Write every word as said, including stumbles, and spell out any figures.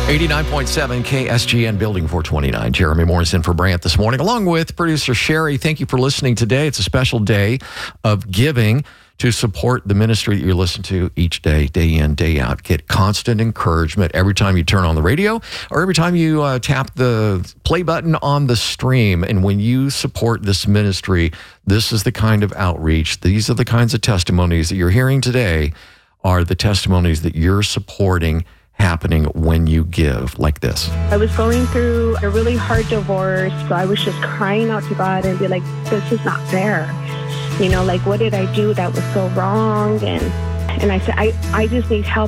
eighty-nine point seven K S G N Building four twenty-nine. Jeremy Morrison for Brant this morning, along with producer Sherry. Thank you for listening today. It's a special day of giving to support the ministry that you listen to each day, day in, day out. Get constant encouragement every time you turn on the radio or every time you uh, tap the play button on the stream. And when you support this ministry, this is the kind of outreach. These are the kinds of testimonies that you're hearing today are the testimonies that you're supporting happening when you give like this. I was going through a really hard divorce, so I was just crying out to God and be like, this is not fair. You know, like, what did I do that was so wrong? And and I said, I, I just need help.